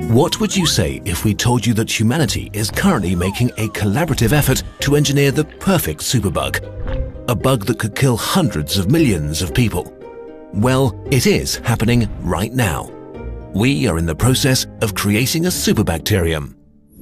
What would you say if we told you that humanity is currently making a collaborative effort to engineer the perfect superbug? A bug that could kill hundreds of millions of people? Well, it is happening right now. We are in the process of creating a superbacterium.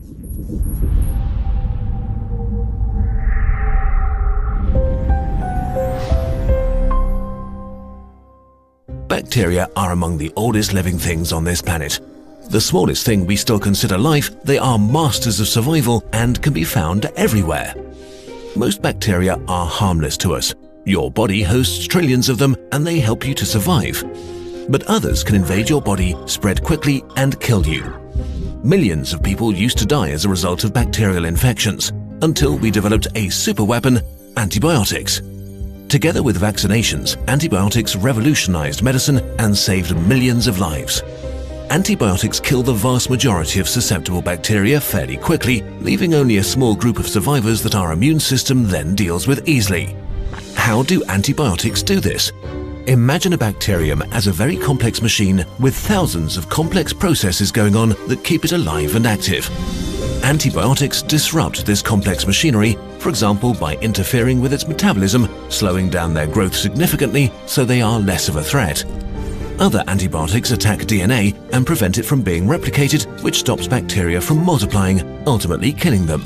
Bacteria are among the oldest living things on this planet. The smallest thing we still consider life, they are masters of survival and can be found everywhere. Most bacteria are harmless to us. Your body hosts trillions of them and they help you to survive. But others can invade your body, spread quickly and kill you. Millions of people used to die as a result of bacterial infections, until we developed a superweapon, antibiotics. Together with vaccinations, antibiotics revolutionized medicine and saved millions of lives. Antibiotics kill the vast majority of susceptible bacteria fairly quickly, leaving only a small group of survivors that our immune system then deals with easily. How do antibiotics do this? Imagine a bacterium as a very complex machine with thousands of complex processes going on that keep it alive and active. Antibiotics disrupt this complex machinery, for example by interfering with its metabolism, slowing down their growth significantly so they are less of a threat. Other antibiotics attack DNA and prevent it from being replicated, which stops bacteria from multiplying, ultimately killing them.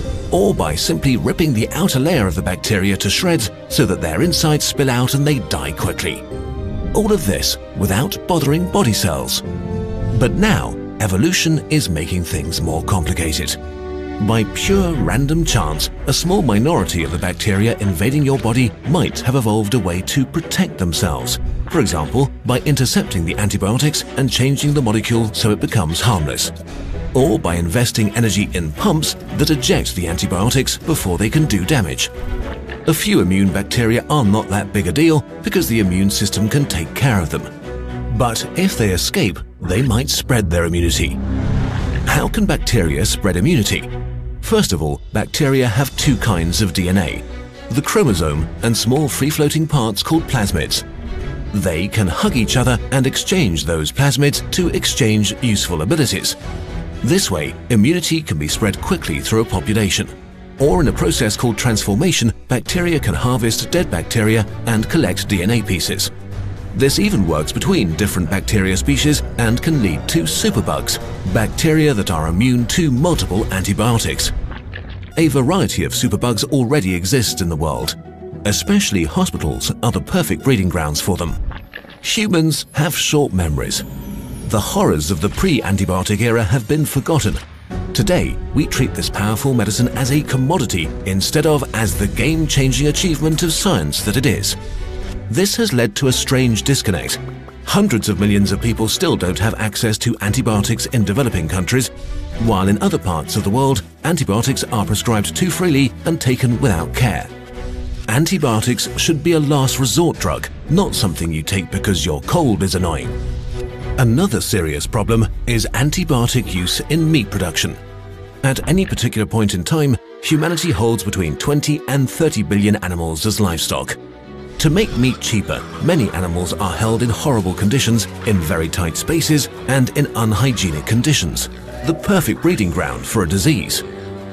Or by simply ripping the outer layer of the bacteria to shreds so that their insides spill out and they die quickly. All of this without bothering body cells. But now, evolution is making things more complicated. By pure random chance, a small minority of the bacteria invading your body might have evolved a way to protect themselves. For example, by intercepting the antibiotics and changing the molecule so it becomes harmless. Or by investing energy in pumps that eject the antibiotics before they can do damage. A few immune bacteria are not that big a deal because the immune system can take care of them. But if they escape, they might spread their immunity. How can bacteria spread immunity? First of all, bacteria have two kinds of DNA, the chromosome and small free-floating parts called plasmids. They can hug each other and exchange those plasmids to exchange useful abilities. This way, immunity can be spread quickly through a population. Or in a process called transformation, bacteria can harvest dead bacteria and collect DNA pieces. This even works between different bacteria species and can lead to superbugs, bacteria that are immune to multiple antibiotics. A variety of superbugs already exist in the world. Especially hospitals are the perfect breeding grounds for them. Humans have short memories. The horrors of the pre-antibiotic era have been forgotten. Today, we treat this powerful medicine as a commodity instead of as the game-changing achievement of science that it is. This has led to a strange disconnect. Hundreds of millions of people still don't have access to antibiotics in developing countries, while in other parts of the world, antibiotics are prescribed too freely and taken without care. Antibiotics should be a last resort drug, not something you take because your cold is annoying. Another serious problem is antibiotic use in meat production. At any particular point in time, humanity holds between 20 and 30 billion animals as livestock. To make meat cheaper, many animals are held in horrible conditions, in very tight spaces, and in unhygienic conditions, the perfect breeding ground for a disease.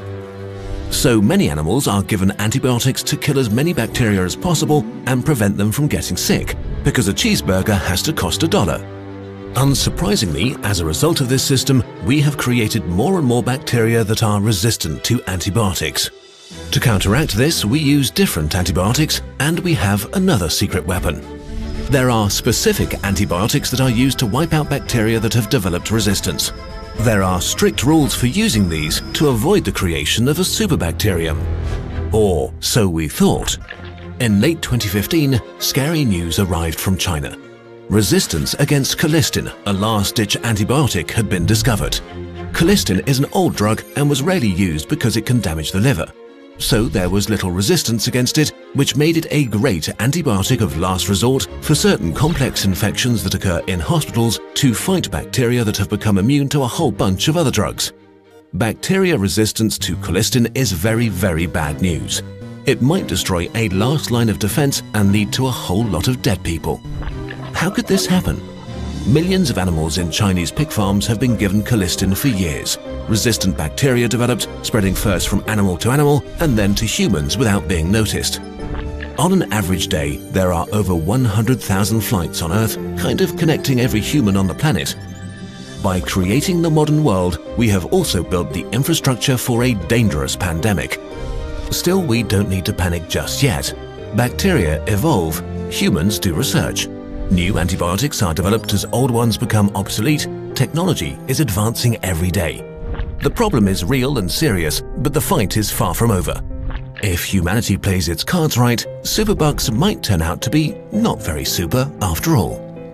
So many animals are given antibiotics to kill as many bacteria as possible and prevent them from getting sick, because a cheeseburger has to cost $1. Unsurprisingly, as a result of this system, we have created more and more bacteria that are resistant to antibiotics. To counteract this, we use different antibiotics, and we have another secret weapon. There are specific antibiotics that are used to wipe out bacteria that have developed resistance. There are strict rules for using these to avoid the creation of a superbacterium. Or so we thought. In late 2015, scary news arrived from China. Resistance against colistin, a last-ditch antibiotic, had been discovered. Colistin is an old drug and was rarely used because it can damage the liver. So there was little resistance against it, which made it a great antibiotic of last resort for certain complex infections that occur in hospitals to fight bacteria that have become immune to a whole bunch of other drugs. Bacteria resistance to colistin is very, very bad news. It might destroy a last line of defense and lead to a whole lot of dead people. How could this happen? Millions of animals in Chinese pig farms have been given colistin for years. Resistant bacteria developed, spreading first from animal to animal and then to humans without being noticed. On an average day, there are over 100,000 flights on Earth, kind of connecting every human on the planet. By creating the modern world, we have also built the infrastructure for a dangerous pandemic. Still, we don't need to panic just yet. Bacteria evolve, humans do research. New antibiotics are developed as old ones become obsolete. Technology is advancing every day. The problem is real and serious, but the fight is far from over. If humanity plays its cards right, superbugs might turn out to be not very super after all.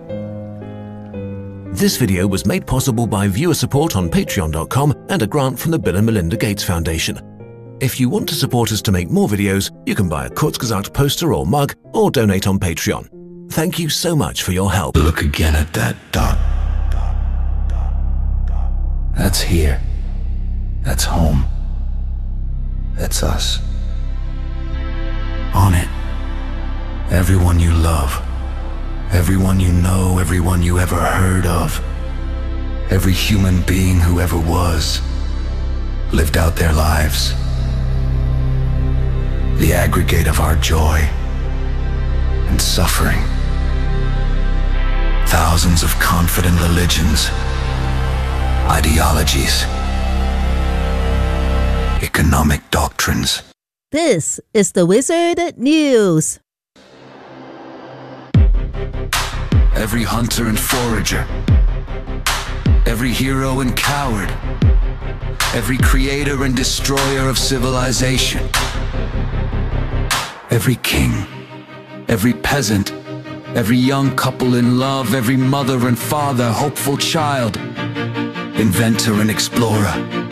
This video was made possible by viewer support on Patreon.com and a grant from the Bill & Melinda Gates Foundation. If you want to support us to make more videos, you can buy a Kurzgesagt poster or mug or donate on Patreon. Thank you so much for your help. Look again at that dot. That's here. That's home. That's us. On it. Everyone you love. Everyone you know, everyone you ever heard of. Every human being who ever was. Lived out their lives. The aggregate of our joy and suffering. Thousands of confident religions, ideologies, economic doctrines. This is the Wizard News. Every hunter and forager, every hero and coward, every creator and destroyer of civilization, every king, every peasant, every young couple in love, every mother and father, hopeful child, inventor and explorer,